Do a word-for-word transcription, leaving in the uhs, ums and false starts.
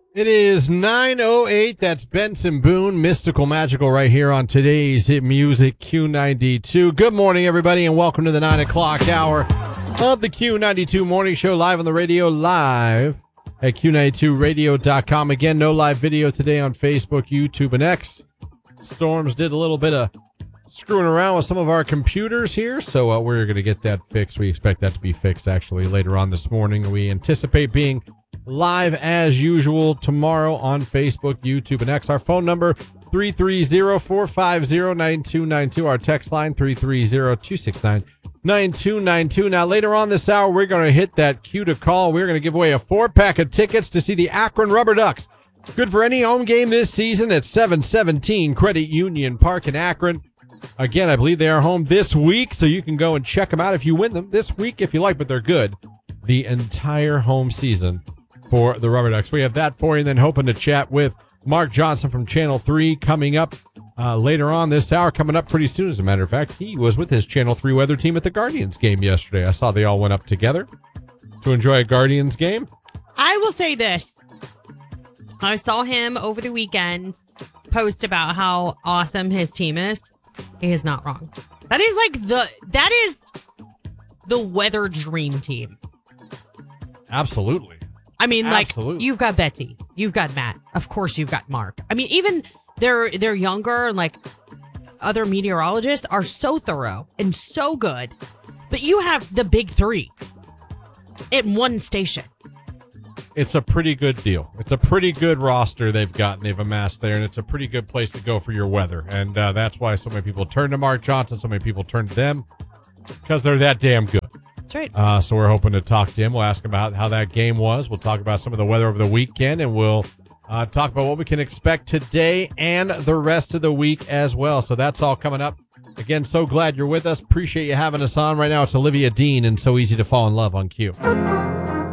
It is nine oh eight. That's Benson Boone, Mystical Magical, right here on today's Hit Music Q ninety-two. Good morning, everybody, and welcome to the nine o'clock hour of the Q ninety-two Morning Show, live on the radio, live at Q ninety-two radio dot com. Again, no live video today on Facebook, YouTube, and X. Storms did a little bit of screwing around with some of our computers here, so uh, we're going to get that fixed. We expect that to be fixed, actually, later on this morning. We anticipate being live as usual tomorrow on Facebook, YouTube, and X. Our phone number, three three zero, four five zero, nine two nine two. Our text line, three three zero, two six nine, nine two nine two. Now, later on this hour, we're going to hit that cue to call. We're going to give away a four-pack of tickets to see the Akron Rubber Ducks. Good for any home game this season at seven seventeen Credit Union Park in Akron. Again, I believe they are home this week, so you can go and check them out if you win them this week, if you like, but they're good the entire home season for the Rubber Ducks. We have that for you, and then hoping to chat with Mark Johnson from Channel three coming up uh, later on this hour, coming up pretty soon, as a matter of fact. He was with his Channel three weather team at the Guardians game yesterday. I saw they all went up together to enjoy a Guardians game. I will say this. I saw him over the weekend post about how awesome his team is. He is not wrong. That is like the, that is the weather dream team. Absolutely. I mean, Absolutely. like, you've got Betsy, you've got Matt, of course you've got Mark. I mean, even they're they're younger, and like other meteorologists are so thorough and so good. But you have the big three in one station. It's a pretty good deal. It's a pretty good roster they've got and they've amassed there, and it's a pretty good place to go for your weather. And uh, that's why so many people turn to Mark Johnson, so many people turn to them, because they're that damn good. That's right. Uh, so we're hoping to talk to him. We'll ask him about how that game was. We'll talk about some of the weather over the weekend, and we'll uh, talk about what we can expect today and the rest of the week as well. So that's all coming up. Again, so glad you're with us. Appreciate you having us on. Right now, it's Olivia Dean and So Easy to Fall in Love on Q.